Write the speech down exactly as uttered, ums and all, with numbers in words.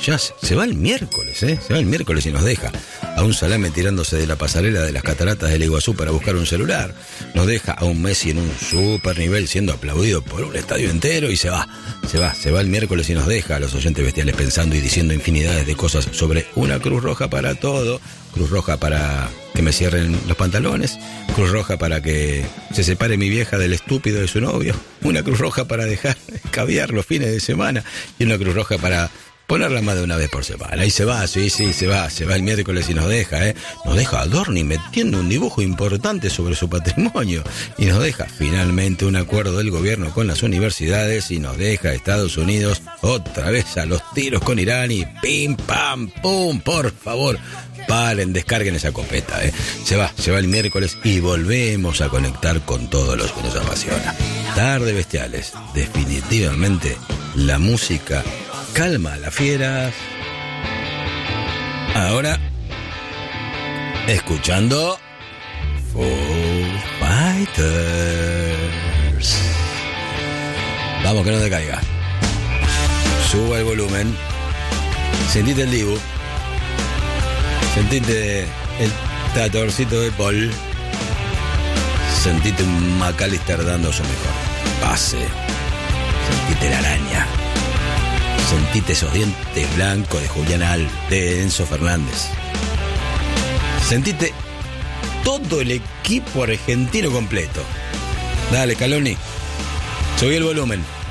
Ya se, se va el miércoles, ¿eh? Se va el miércoles y nos deja a un Salame tirándose de la pasarela de las cataratas del Iguazú para buscar un celular. Nos deja a un Messi en un super nivel siendo aplaudido por un estadio entero y se va. Se va, se va el miércoles y nos deja a los oyentes bestiales pensando y diciendo infinidades de cosas sobre una Cruz Roja para todo. Cruz Roja para que me cierren los pantalones. Cruz Roja para que se separe mi vieja del estúpido de su novio. Una Cruz Roja para dejar caviar los fines de semana. Y una Cruz Roja para ponerla más de una vez por semana. Ahí se va, sí, sí, se va. Se va el miércoles y nos deja, ¿eh? Nos deja a Dorni metiendo un dibujo importante sobre su patrimonio. Y nos deja finalmente un acuerdo del gobierno con las universidades. Y nos deja a Estados Unidos otra vez a los tiros con Irán. Y pim, pam, pum, por favor. Paren, descarguen esa copeta, ¿eh? Se va, se va el miércoles y volvemos a conectar con todos los que nos apasiona. Tarde Bestiales, definitivamente la música calma a las fieras. Ahora, escuchando Foo Fighters. Vamos, que no te caiga. Suba el volumen. Sentite el dibu. Sentite el tratorcito de Paul. Sentite un McAllister dando su mejor pase. Sentite la araña. Sentite esos dientes blancos de Julián Al, de Enzo Fernández. Sentite todo el equipo argentino completo. Dale, Caloni. Subí el volumen.